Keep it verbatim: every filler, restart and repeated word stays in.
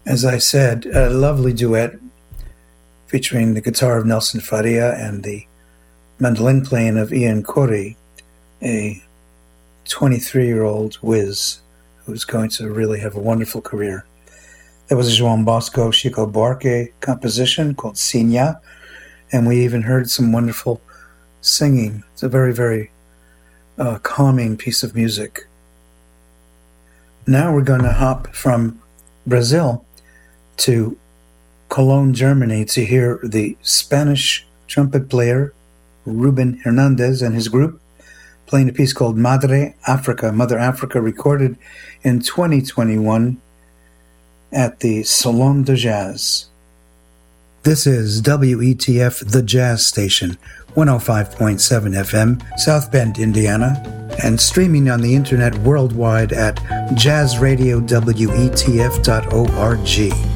As I said, a lovely duet featuring the guitar of Nelson Faria and the mandolin playing of Ian Corey, a twenty-three-year-old whiz who's going to really have a wonderful career. That was a João Bosco Chico Buarque composition called Sinha, and we even heard some wonderful singing. It's a very, very uh, calming piece of music. Now we're going to hop from Brazil to Cologne, Germany, to hear the Spanish trumpet player Ruben Hernandez and his group playing a piece called Madre Africa, Mother Africa, recorded in twenty twenty-one at the Salon de Jazz. This is W E T F, the Jazz Station, one oh five point seven F M, South Bend, Indiana, and streaming on the internet worldwide at jazz radio w e t f dot org.